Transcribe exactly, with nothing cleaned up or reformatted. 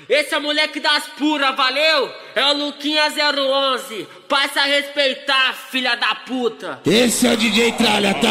Esse é o moleque das puras, valeu? É o Luquinha zero onze. Passa a respeitar, filha da puta. Esse é o D J Tralha, tá?